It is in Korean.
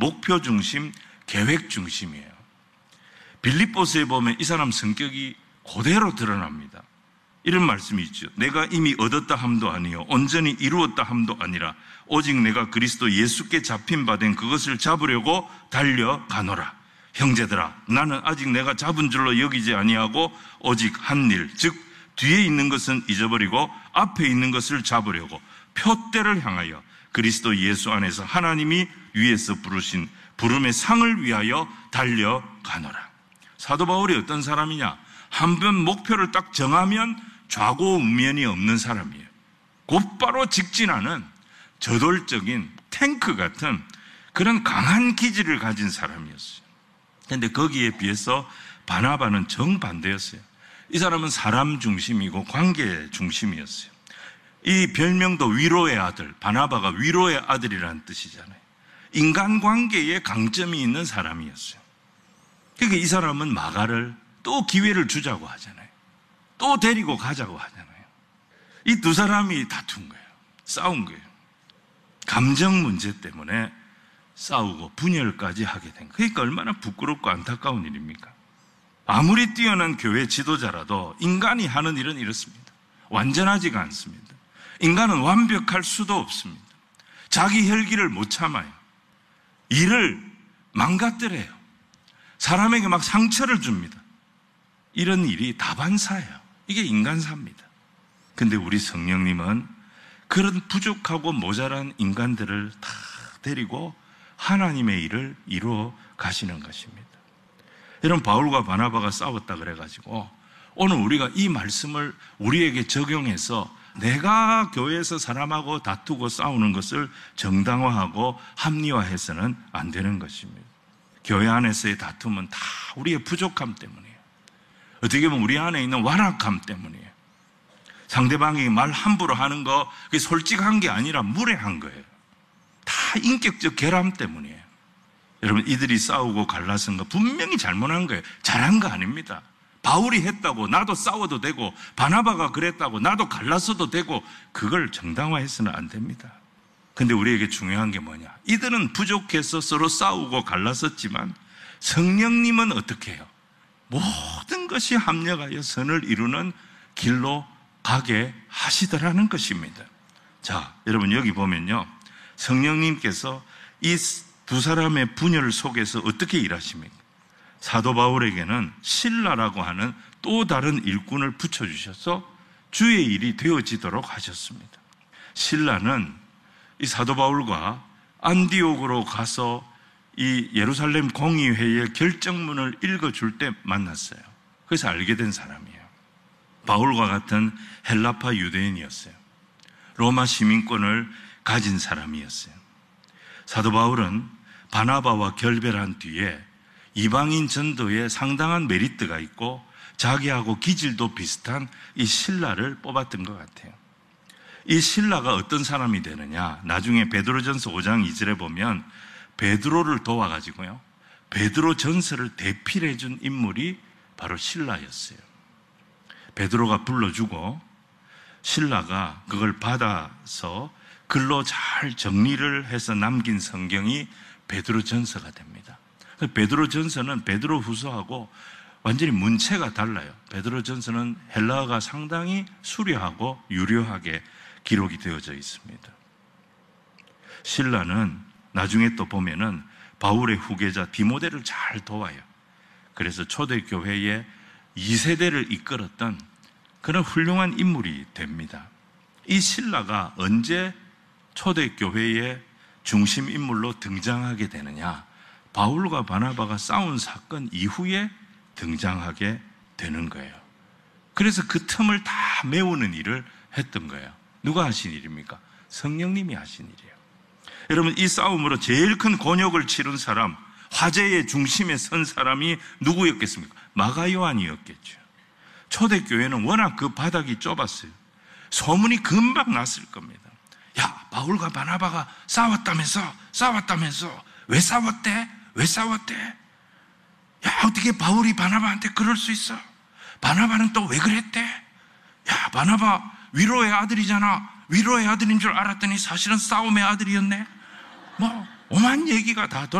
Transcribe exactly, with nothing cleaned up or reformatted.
목표 중심, 계획 중심이에요. 빌립보서에 보면 이 사람 성격이 그대로 드러납니다. 이런 말씀이 있죠. 내가 이미 얻었다 함도 아니요 온전히 이루었다 함도 아니라 오직 내가 그리스도 예수께 잡힌 바 된 그것을 잡으려고 달려가노라. 형제들아, 나는 아직 내가 잡은 줄로 여기지 아니하고 오직 한 일, 즉 뒤에 있는 것은 잊어버리고 앞에 있는 것을 잡으려고 표대를 향하여 그리스도 예수 안에서 하나님이 위에서 부르신 부름의 상을 위하여 달려가노라. 사도 바울이 어떤 사람이냐? 한 번 목표를 딱 정하면 좌고우면이 없는 사람이에요. 곧바로 직진하는 저돌적인 탱크 같은 그런 강한 기질을 가진 사람이었어요. 그런데 거기에 비해서 바나바는 정반대였어요. 이 사람은 사람 중심이고 관계 중심이었어요. 이 별명도 위로의 아들, 바나바가 위로의 아들이라는 뜻이잖아요. 인간관계에 강점이 있는 사람이었어요. 그러니까 이 사람은 마가를 또 기회를 주자고 하잖아요. 또 데리고 가자고 하잖아요. 이 두 사람이 다툰 거예요. 싸운 거예요. 감정 문제 때문에 싸우고 분열까지 하게 된 거예요. 그러니까 얼마나 부끄럽고 안타까운 일입니까? 아무리 뛰어난 교회 지도자라도 인간이 하는 일은 이렇습니다. 완전하지가 않습니다. 인간은 완벽할 수도 없습니다. 자기 혈기를 못 참아요. 일을 망가뜨려요. 사람에게 막 상처를 줍니다. 이런 일이 다반사예요. 이게 인간사입니다. 근데 우리 성령님은 그런 부족하고 모자란 인간들을 다 데리고 하나님의 일을 이루어 가시는 것입니다. 이런 바울과 바나바가 싸웠다 그래가지고 오늘 우리가 이 말씀을 우리에게 적용해서 내가 교회에서 사람하고 다투고 싸우는 것을 정당화하고 합리화해서는 안 되는 것입니다. 교회 안에서의 다툼은 다 우리의 부족함 때문이에요. 어떻게 보면 우리 안에 있는 완악함 때문이에요. 상대방이 말 함부로 하는 거 그게 솔직한 게 아니라 무례한 거예요. 다 인격적 결함 때문이에요. 여러분, 이들이 싸우고 갈라선 거 분명히 잘못한 거예요. 잘한 거 아닙니다. 바울이 했다고 나도 싸워도 되고 바나바가 그랬다고 나도 갈라서도 되고 그걸 정당화해서는 안 됩니다. 근데 우리에게 중요한 게 뭐냐? 이들은 부족해서 서로 싸우고 갈라섰지만 성령님은 어떻게 해요? 모든 것이 합력하여 선을 이루는 길로 가게 하시더라는 것입니다. 자, 여러분 여기 보면요, 성령님께서 이 두 사람의 분열 속에서 어떻게 일하십니까? 사도 바울에게는 신라라고 하는 또 다른 일꾼을 붙여주셔서 주의 일이 되어지도록 하셨습니다. 신라는 이 사도 바울과 안디옥으로 가서 이 예루살렘 공의회의 결정문을 읽어줄 때 만났어요. 그래서 알게 된 사람이에요. 바울과 같은 헬라파 유대인이었어요. 로마 시민권을 가진 사람이었어요. 사도 바울은 바나바와 결별한 뒤에 이방인 전도에 상당한 메리트가 있고 자기하고 기질도 비슷한 이 신라를 뽑았던 것 같아요. 이 신라가 어떤 사람이 되느냐? 나중에 베드로전서 오 장 이 절에 보면 베드로를 도와가지고요, 베드로 전서를 대필해 준 인물이 바로 신라였어요. 베드로가 불러주고 신라가 그걸 받아서 글로 잘 정리를 해서 남긴 성경이 베드로 전서가 됩니다. 베드로 전서는 베드로 후서하고 완전히 문체가 달라요. 베드로 전서는 헬라어가 상당히 수려하고 유려하게 기록이 되어져 있습니다. 신라는 나중에 또 보면은 바울의 후계자 디모데를 잘 도와요. 그래서 초대교회의 이 세대를 이끌었던 그런 훌륭한 인물이 됩니다. 이 신라가 언제 초대교회의 중심 인물로 등장하게 되느냐? 바울과 바나바가 싸운 사건 이후에 등장하게 되는 거예요. 그래서 그 틈을 다 메우는 일을 했던 거예요. 누가 하신 일입니까? 성령님이 하신 일이에요. 여러분, 이 싸움으로 제일 큰 곤욕을 치른 사람, 화제의 중심에 선 사람이 누구였겠습니까? 마가 요한이었겠죠. 초대교회는 워낙 그 바닥이 좁았어요. 소문이 금방 났을 겁니다. 야, 바울과 바나바가 싸웠다면서, 싸웠다면서. 왜 싸웠대? 왜 싸웠대? 야, 어떻게 바울이 바나바한테 그럴 수 있어? 바나바는 또 왜 그랬대? 야, 바나바 위로의 아들이잖아. 위로의 아들인 줄 알았더니 사실은 싸움의 아들이었네. 뭐 오만 얘기가 다 돌아.